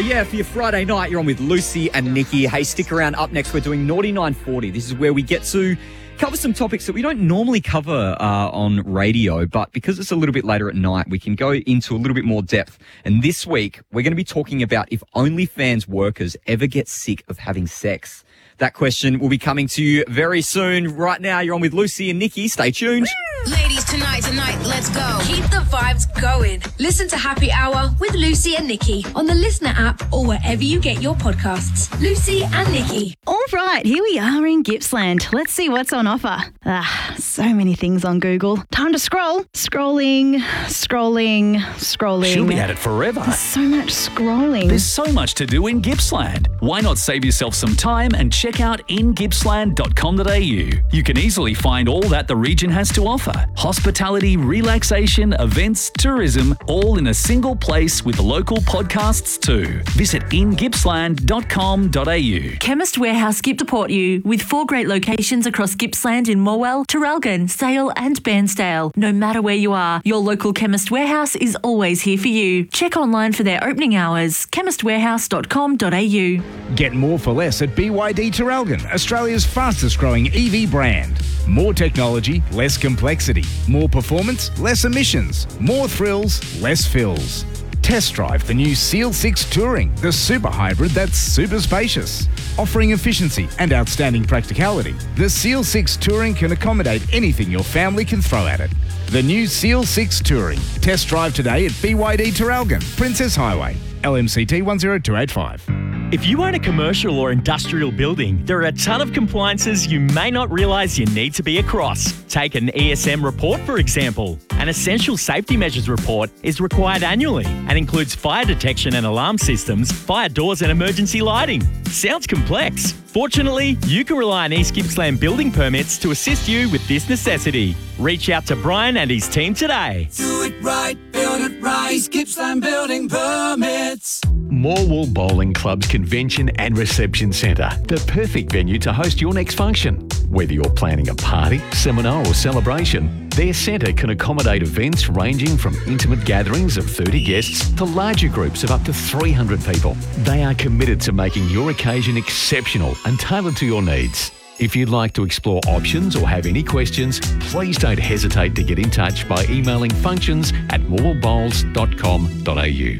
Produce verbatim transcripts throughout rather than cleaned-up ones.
yeah, for your Friday night, you're on with Lucy and Nikki. Hey, stick around. Up next, we're doing Naughty nine forty. This is where we get to cover some topics that we don't normally cover uh, on radio, but because it's a little bit later at night, we can go into a little bit more depth. And this week, we're going to be talking about if OnlyFans workers ever get sick of having sex. That question will be coming to you very soon. Right now, you're on with Lucy and Nikki. Stay tuned. Ladies, tonight, tonight, let's go. Keep the vibes going. Listen to Happy Hour with Lucy and Nikki on the Listener app or wherever you get your podcasts. Lucy and Nikki. All right, here we are in Gippsland. Let's see what's on offer. Ah, so many things on Google. Time to scroll. Scrolling, scrolling, scrolling. She'll be at it forever. There's so much scrolling. There's so much to do in Gippsland. Why not save yourself some time and check out in gippsland dot com dot a u? You can easily find all that the region has to offer. Hospitality, relaxation, events, tourism, all in a single place with local podcasts too. Visit in gippsland dot com dot a u. Chemist Warehouse Gip to Port you with four great locations across Gippsland in Morwell, Traralgon, Sale and Bairnsdale. No matter where you are, your local Chemist Warehouse is always here for you. Check online for their opening hours, chemist warehouse dot com dot a u. Get more for less at B Y D Traralgon, Australia's fastest growing E V brand. More technology, less complexity. More performance, less emissions. More thrills, less fills. Test drive the new Seal six Touring, the super hybrid that's super spacious. Offering efficiency and outstanding practicality, the Seal six Touring can accommodate anything your family can throw at it. The new Seal six Touring. Test drive today at B Y D Traralgon, Princess Highway, L M C T one zero two eight five. If you own a commercial or industrial building, there are a ton of compliances you may not realise you need to be across. Take an E S M report, for example. An essential safety measures report is required annually and includes fire detection and alarm systems, fire doors and emergency lighting. Sounds complex. Fortunately, you can rely on East Gippsland Building Permits to assist you with this necessity. Reach out to Brian and his team today. Do it right, build it right. East Gippsland Building Permits. Morwell Bowling Club's Convention and Reception Centre, the perfect venue to host your next function. Whether you're planning a party, seminar or celebration, their centre can accommodate events ranging from intimate gatherings of thirty guests to larger groups of up to three hundred people. They are committed to making your occasion exceptional and tailored to your needs. If you'd like to explore options or have any questions, please don't hesitate to get in touch by emailing functions at morwell bowls dot com dot a u.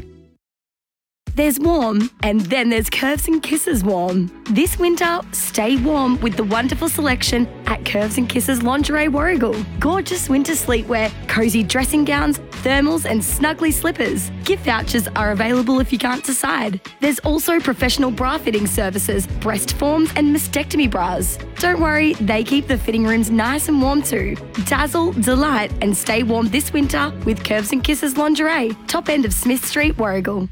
There's warm, and then there's Curves and Kisses warm. This winter, stay warm with the wonderful selection at Curves and Kisses Lingerie Warrigal. Gorgeous winter sleepwear, cosy dressing gowns, thermals and snuggly slippers. Gift vouchers are available if you can't decide. There's also professional bra fitting services, breast forms and mastectomy bras. Don't worry, they keep the fitting rooms nice and warm too. Dazzle, delight and stay warm this winter with Curves and Kisses Lingerie, top end of Smith Street, Warrigal.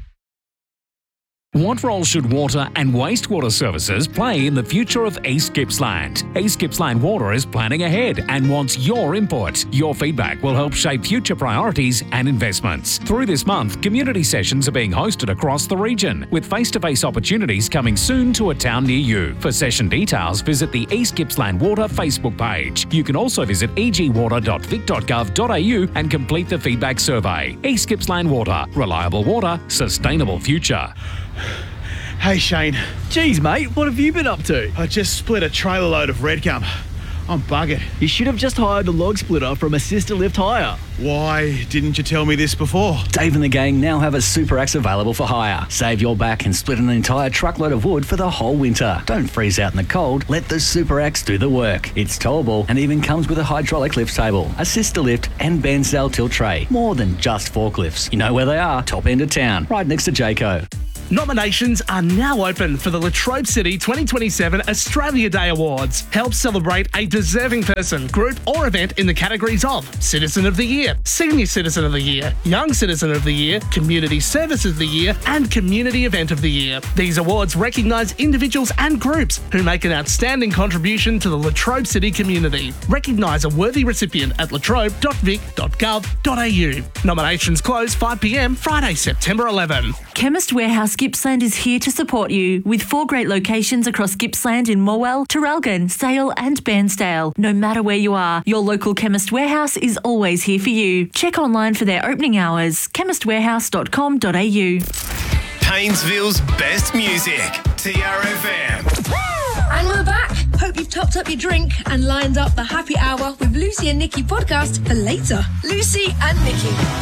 What role should water and wastewater services play in the future of East Gippsland? East Gippsland Water is planning ahead and wants your input. Your feedback will help shape future priorities and investments. Through this month, community sessions are being hosted across the region, with face-to-face opportunities coming soon to a town near you. For session details, visit the East Gippsland Water Facebook page. You can also visit e g water dot vic dot gov dot a u and complete the feedback survey. East Gippsland Water. Reliable water, sustainable future. Hey Shane. Geez mate, what have you been up to? I just split a trailer load of red gum. I'm buggered. You should have just hired a log splitter from Assist Lift Hire. Why didn't you tell me this before? Dave and the gang now have a Super Axe available for hire. Save your back and split an entire truckload of wood for the whole winter. Don't freeze out in the cold. Let the Super Axe do the work. It's towable and even comes with a hydraulic lift table, assist lift and Bairnsdale tilt tray. More than just forklifts. You know where they are, top end of town, right next to Jayco. Nominations are now open for the Latrobe City twenty twenty-seven Australia Day Awards. Help celebrate a deserving person, group or event in the categories of Citizen of the Year, Senior Citizen of the Year, Young Citizen of the Year, Community Service of the Year and Community Event of the Year. These awards recognise individuals and groups who make an outstanding contribution to the Latrobe City community. Recognise a worthy recipient at latrobe dot vic dot gov dot a u. Nominations close five p m Friday, September eleventh. Chemist Warehouse Gippsland is here to support you with four great locations across Gippsland in Morwell, Traralgon, Sale and Bairnsdale. No matter where you are, your local Chemist Warehouse is always here for you. Check online for their opening hours, chemist warehouse dot com dot a u. Haynesville's best music. T R F M. And we're back. Hope you've topped up your drink and lined up the happy hour with Lucy and Nikki podcast for later. Lucy and Nikki.